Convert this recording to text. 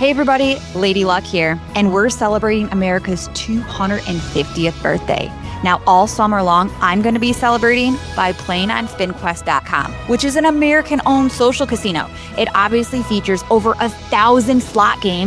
Hey everybody, Lady Luck here, and we're celebrating America's 250th birthday. Now, all summer long, I'm going to be celebrating by playing on SpinQuest.com, which is an American-owned social casino. It obviously features over 1,000 slot games